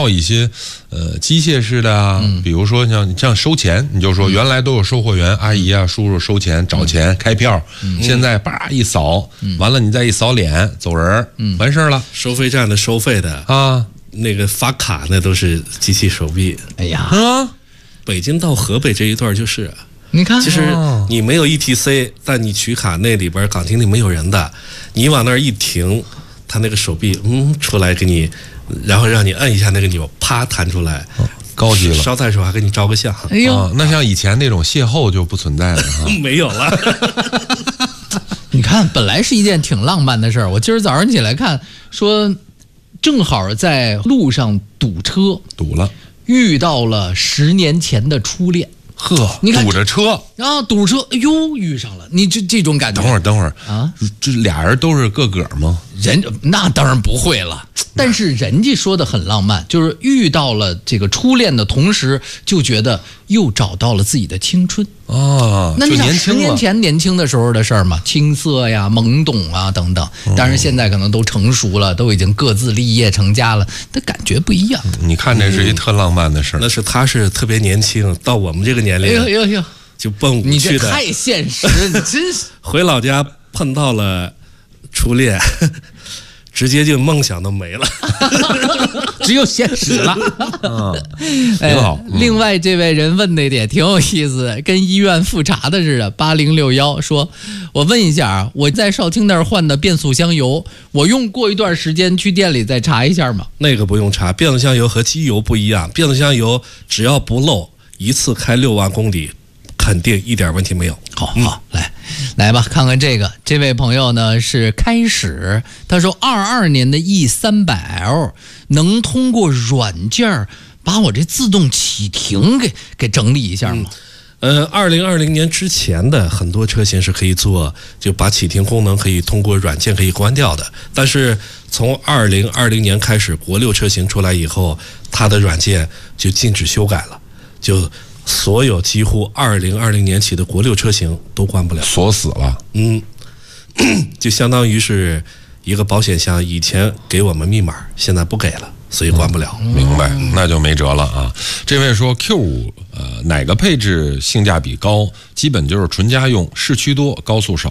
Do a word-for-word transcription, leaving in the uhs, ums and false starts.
到一些呃机械式的啊，嗯、比如说像像收钱，你就说原来都有售货员、嗯、阿姨啊、叔叔收钱、找钱、嗯、开票，嗯、现在叭一扫，嗯、完了你再一扫脸走人，嗯、完事儿了。 收费站的收费的啊，那个发卡那都是机器手臂。 哎呀， 啊， 北京到河北这一段就是。 你看， 其实你没有 E T C， 但你取卡那里边岗亭里没有人的，你往那儿一停，他那个手臂嗯出来给你，然后让你摁一下那个钮，啪弹出来， 哦、高级了。 捎带手还给你照个相。 哎呦、 啊，那像以前那种邂逅就不存在了， 没有了。 你看，本来是一件挺浪漫的事儿，我今儿早上起来看说，正好在路上堵车， 堵了， 遇到了十年前的初恋。 呵，你看堵着车啊，堵车，哎呦，遇上了，你这这种感觉。 等会儿，等会儿啊， 这俩人都是个个吗？ 人那当然不会了，但是人家说的很浪漫，就是遇到了这个初恋的同时，就觉得又找到了自己的青春啊。 那你想十年前年轻的时候的事儿嘛，青涩呀、懵懂啊等等。当然现在可能都成熟了，都已经各自立业成家了，但感觉不一样。 你看这是一特浪漫的事儿、 嗯，那是他是特别年轻，到我们这个年龄， 哎呦呦呦， 就奔五你去的， 这太现实，你真是回老家碰到了初恋。直接就梦想都没了， 只有现实了。 嗯，挺好。 哎、另外这位人问的也挺有意思，跟医院复查的似的。八零六幺说：“我问一下啊，我在少卿那儿换的变速箱油，我用过一段时间去店里再查一下吗？” 那个不用查，变速箱油和机油不一样，变速箱油只要不漏，一次开六万公里，肯定一点问题没有。 好好、嗯、来。来吧，看看这个，这位朋友呢是开始，他说二二年的 E 三百 L 能通过软件把我这自动启停给给整理一下吗？ 嗯、呃，二零二零年之前的很多车型是可以做，就把启停功能可以通过软件可以关掉的。但是从二零二零年开始，国六车型出来以后，它的软件就禁止修改了，就。所有几乎二零二零年起的国六车型都关不了， 锁死了。 嗯，就相当于是一个保险箱，以前给我们密码，现在不给了，所以关不了。 嗯、明白，那就没辙了啊。这位说 Q 五呃哪个配置性价比高？基本就是纯家用，市区多，高速少。